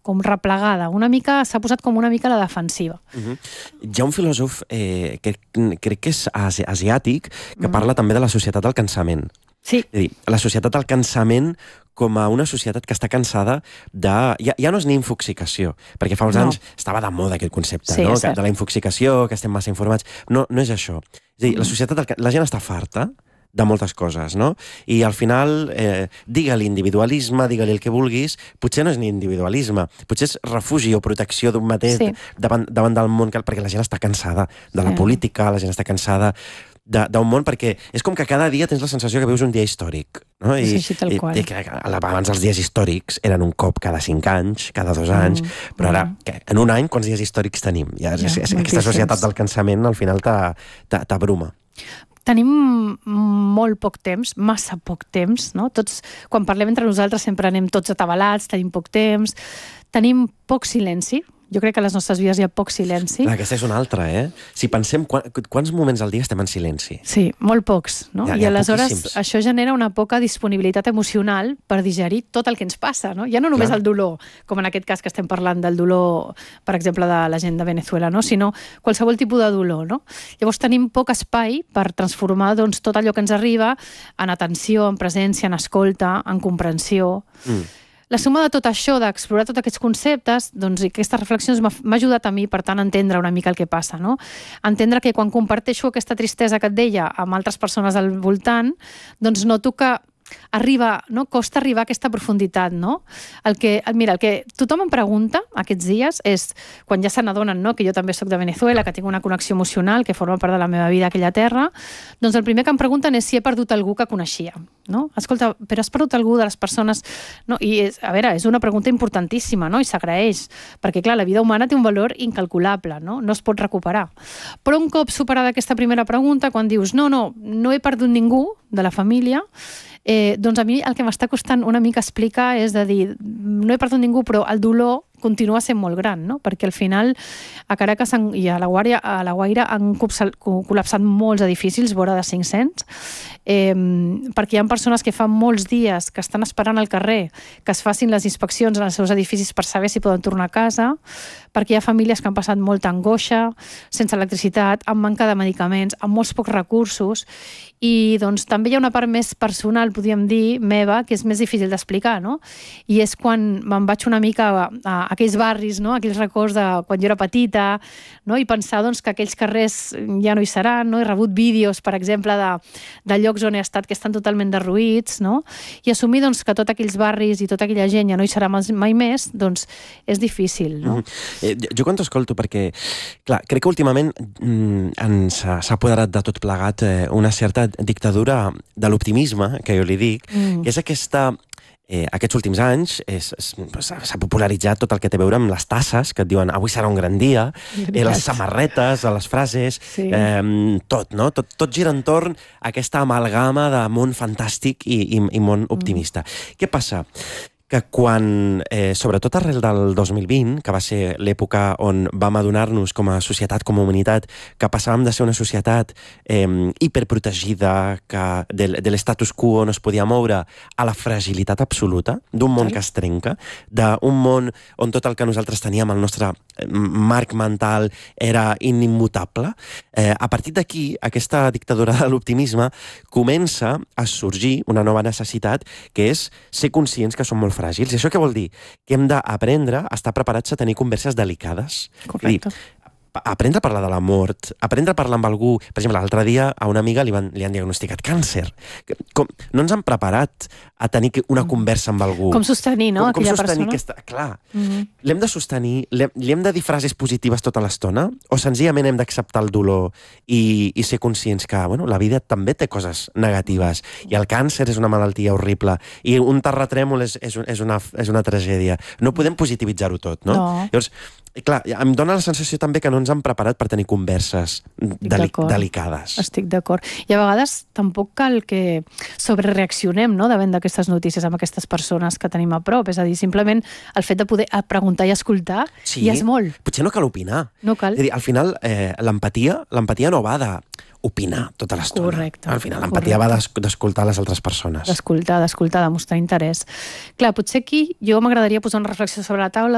com replegada, s'ha posat com una mica a la defensiva. Hi ha un filòsof, crec que és asiàtic, que parla també de la societat del cansament. Sí. És a dir, la societat del cansament com a una societat que està cansada de... Ja no és ni infoxicació, perquè fa uns anys estava de moda aquest concepte, sí, no? De la infoxicació, que estem massa informats. No és això. És a dir, la gent està farta de moltes coses, no? I al final, digue-li individualisme, digue-li el que vulguis, potser no és ni individualisme, potser és refugi o protecció d'un mateix davant del món, perquè la gent està cansada de la política, la gent està cansada d'un món, perquè és com que cada dia tens la sensació que vius un dia històric, no? Sí, tal qual. Abans els dies històrics eren un cop cada 5 anys, cada 2 anys, però ara, en un any, quants dies històrics tenim? Aquesta societat del cansament al final t'abruma. Tenim molt poc temps, massa poc temps, no? Tots, quan parlem entre nosaltres, sempre anem tots atabalats, tenim poc temps, tenim poc silenci. Jo crec que a les nostres vides hi ha poc silenci. Aquesta és una altra, Si pensem quants moments al dia estem en silenci. Sí, molt pocs, no? I aleshores això genera una poca disponibilitat emocional per digerir tot el que ens passa, no? Ja no només el dolor, com en aquest cas que estem parlant del dolor, per exemple, de la gent de Venezuela, no? Sinó qualsevol tipus de dolor, no? Llavors tenim poc espai per transformar tot allò que ens arriba en atenció, en presència, en escolta, en comprensió. La suma de tot això, d'explorar tots aquests conceptes, doncs, i aquestes reflexions m'ha ajudat a mi, per tant, a entendre una mica el que passa, no? Entendre que quan comparteixo aquesta tristesa que et deia amb altres persones al voltant, doncs noto que costa arribar a aquesta profunditat, no? Mira, el que tothom em pregunta aquests dies és, quan ja se n'adonen, no?, que jo també soc de Venezuela, que tinc una connexió emocional, que forma part de la meva vida a aquella terra, doncs el primer que em pregunten és si he perdut algú que coneixia, no? Escolta, però has perdut algú de les persones... No? I, a veure, és una pregunta importantíssima, no? I s'agraeix, perquè, clar, la vida humana té un valor incalculable, no? No es pot recuperar. Però un cop superada aquesta primera pregunta, quan dius no he perdut ningú de la família, doncs a mi el que m'està costant una mica explicar és de dir, no he perdut ningú, però el dolor continua sent molt gran, no? Perquè al final a Caracas i a la Guaira han col·lapsat molts edificis, vora de 500, perquè hi ha persones que fa molts dies que estan esperant al carrer que es facin les inspeccions en els seus edificis per saber si poden tornar a casa, perquè hi ha famílies que han passat molta angoixa, sense electricitat, amb manca de medicaments, amb molts pocs recursos, i doncs també hi ha una part més personal, podríem dir, meva, que és més difícil d'explicar, no? I és quan me'n vaig una mica a aquells barris, no? Aquells records de quan jo era petita, no? I pensar doncs, que aquells carrers ja no hi seran, no? He rebut vídeos, per exemple, de llocs on he estat que estan totalment derruïts, no? I assumir doncs, que tots aquells barris i tota aquella gent ja no hi serà mai més, doncs és difícil, no? Jo quan t'escolto, perquè, clar, crec que últimament s'ha apoderat de tot plegat una certa dictadura de l'optimisme, que jo li dic, que és aquests últims anys s'ha popularitzat tot el que té a veure amb les tasses, que et diuen avui serà un gran dia, les samarretes, les frases, tot, no? Tot gira entorn a aquesta amalgama de món fantàstic i món optimista. Què passa? Que quan, sobretot arrel del 2020, que va ser l'època on vam adonar-nos com a societat, com a humanitat, que passàvem de ser una societat hiperprotegida, que de l'estatus quo no es podia moure, a la fragilitat absoluta, d'un món que es trenca, d'un món on tot el que nosaltres teníem, el nostre marc mental, era inimmutable. A partir d'aquí, aquesta dictadura de l'optimisme comença a sorgir una nova necessitat, que és ser conscients que som molt fràgils. I això què vol dir? Que hem d'aprendre a estar preparats a tenir converses delicades. Correcte. Aprendre a parlar de la mort, aprendre a parlar amb algú. Per exemple, l'altre dia a una amiga li han diagnosticat càncer. No ens han preparat a tenir una conversa amb algú. Com sostenir, no? Com sostenir aquesta... Clar. L'hem de sostenir, li hem de dir frases positives tota l'estona, o senzillament hem d'acceptar el dolor i ser conscients que la vida també té coses negatives, i el càncer és una malaltia horrible, i un terratrèmol és una tragèdia. No podem positivitzar-ho tot, no? Llavors, clar, em dóna la sensació també que no ens han preparat per tenir converses delicades. Estic d'acord. I a vegades tampoc cal que sobrereaccionem, no?, davant d'aquestes notícies amb aquestes persones que tenim a prop. És a dir, simplement el fet de poder preguntar i escoltar ja és molt. Potser no cal opinar. No cal. És a dir, al final, l'empatia no va d'opinar tota l'estona. Correcte. Al final, l'empatia va d'escoltar les altres persones. D'escoltar, de mostrar interès. Clar, potser aquí jo m'agradaria posar una reflexió sobre la taula